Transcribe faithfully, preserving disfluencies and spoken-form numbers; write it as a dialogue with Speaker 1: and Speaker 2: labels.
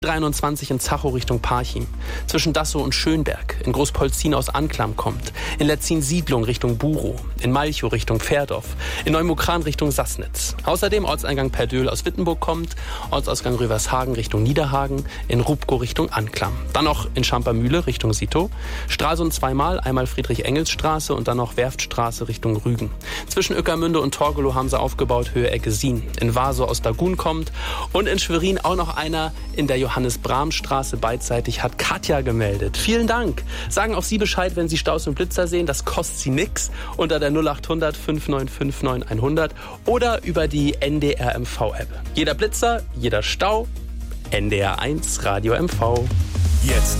Speaker 1: dreiundzwanzig in Zachow Richtung Parchim, zwischen Dassow und Schönberg, in Großpolzin aus Anklam kommt, in Letzin-Siedlung Richtung Burow, in Malchow Richtung Pferdorf, in Neumukran Richtung Sassnitz. Außerdem Ortseingang Perdöhl aus Wittenburg kommt, Ortsausgang Rövershagen Richtung Niederhagen, in Rubkow Richtung Anklam. Dann noch in Schampermühle Richtung Sitow, Stralsund zweimal, einmal Friedrich-Engels-Straße und dann noch Werftstraße Richtung Rügen. Zwischen Ueckermünde und Torgelow haben sie aufgebaut, Höhe Ecke Sien. In Warsow aus Dagun kommt und in Schwerin auch noch einer in der Johannes-Brahm-Straße beidseitig, hat Katja gemeldet. Vielen Dank. Sagen auch Sie Bescheid, wenn Sie Staus und Blitzer sehen. Das kostet Sie nix. Unter der null acht hundert fünf neun fünf neun hundert oder über die N D R M V-App. Jeder Blitzer, jeder Stau, N D R eins Radio M V.
Speaker 2: Jetzt